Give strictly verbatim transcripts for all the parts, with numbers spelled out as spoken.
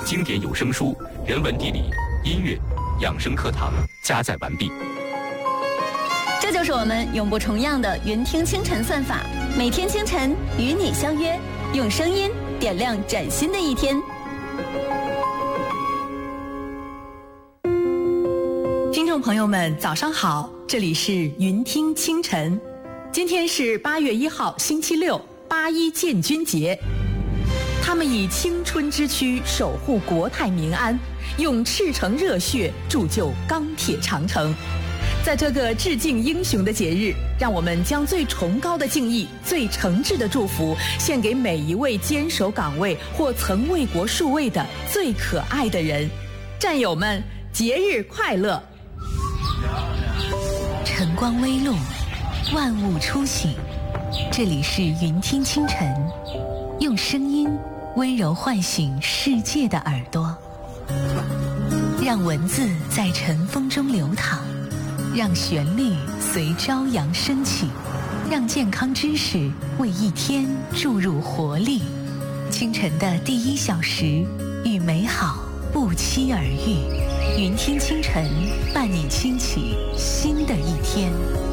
经典有声书、人文地理、音乐、养生课堂加载完毕。 这就是我们永不重样的云听清晨算法，每天清晨与你相约，用声音点亮崭新的一天。 听众朋友们，早上好，这里是云听清晨。今天是八月一号，星期六，八一建军节。他们以青春之躯守护国泰民安，用赤诚热血铸就钢铁长城。在这个致敬英雄的节日，让我们将最崇高的敬意、最诚挚的祝福献给每一位坚守岗位或曾为国戍卫的最可爱的人。战友们，节日快乐！ 晨光微露，万物初醒。这里是云听清晨，用声音温柔唤醒世界的耳朵，让文字在晨风中流淌，让旋律随朝阳升起，让健康知识为一天注入活力。清晨的第一小时，与美好不期而遇。云听清晨，伴你轻启新的一天。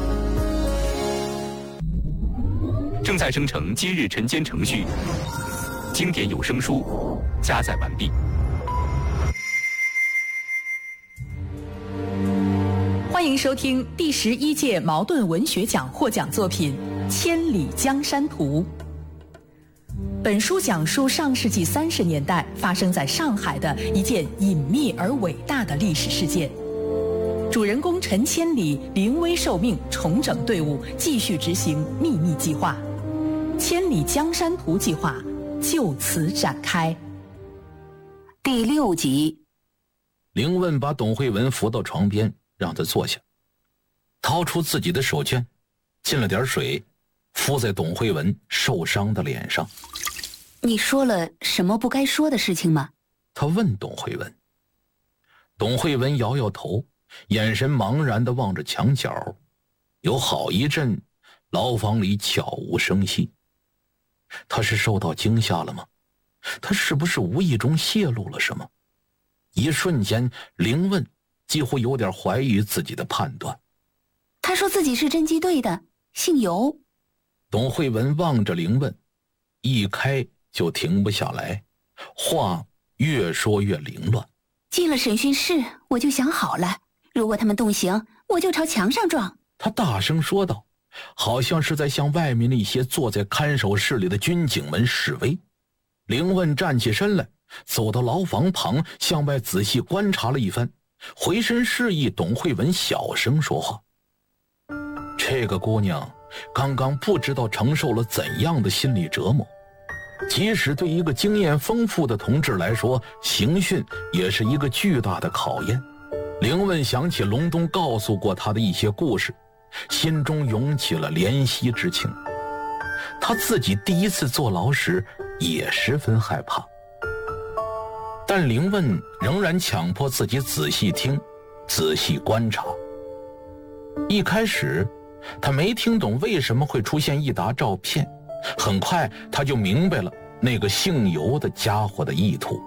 正在生成今日晨间程序，经典有声书加载完毕。 欢迎收听第十一届茅盾文学奖获奖作品《千里江山图》。本书讲述上世纪三十年代发生在上海的一件隐秘而伟大的历史事件。主人公陈千里临危受命，重整队伍，继续执行秘密计划。千里江山图计划就此展开。 第六集， 凌问把董慧文扶到床边，让他坐下，掏出自己的手绢，浸了点水，敷在董慧文受伤的脸上。 你说了什么不该说的事情吗？ 他问董慧文。董慧文摇摇头，眼神茫然地望着墙角，有好一阵牢房里悄无声息。他是受到惊吓了吗？他是不是无意中泄露了什么？一瞬间，凌问几乎有点怀疑自己的判断。 他说自己是侦缉队的，姓尤。 董慧文望着凌问，一开就停不下来，话越说越凌乱。 进了审讯室，我就想好了，如果他们动刑，我就朝墙上撞。 他大声说道，好像是在向外面那些坐在看守室里的军警们示威。凌问站起身来，走到牢房旁，向外仔细观察了一番，回身示意董慧文小声说话。这个姑娘刚刚不知道承受了怎样的心理折磨，即使对一个经验丰富的同志来说，刑讯也是一个巨大的考验。凌问想起隆冬告诉过他的一些故事，心中涌起了怜惜之情。他自己第一次坐牢时也十分害怕，但凌问仍然强迫自己仔细听，仔细观察。一开始他没听懂为什么会出现一沓照片，很快他就明白了那个姓尤的家伙的意图。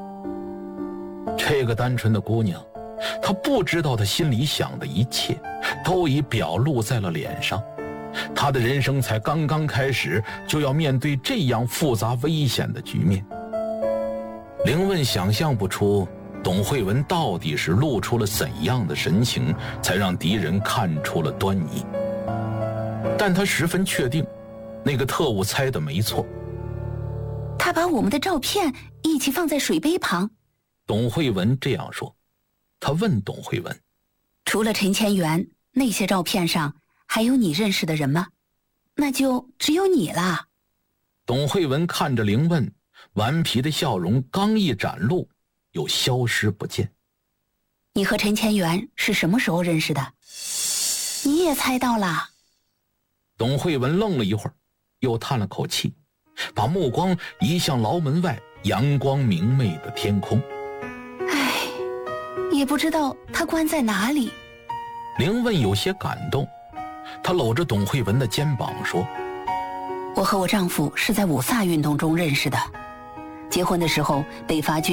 这个单纯的姑娘，她不知道她心里想的一切都已表露在了脸上，她的人生才刚刚开始，就要面对这样复杂危险的局面。凌问想象不出董慧文到底是露出了怎样的神情，才让敌人看出了端倪，但他十分确定那个特务猜的没错。 他把我们的照片一起放在水杯旁。 董慧文这样说。他问董慧文， 除了陈千元，那些照片上还有你认识的人吗？那就只有你了。 董慧文看着凌问，顽皮的笑容刚一展露，又消失不见。 你和陈千元是什么时候认识的？你也猜到了。 董慧文愣了一会儿，又叹了口气，把目光移向牢门外阳光明媚的天空。 唉，也不知道他关在哪里。 凌问有些感动，他搂着董慧文的肩膀说， 我和我丈夫是在五卅运动中认识的，结婚的时候北伐军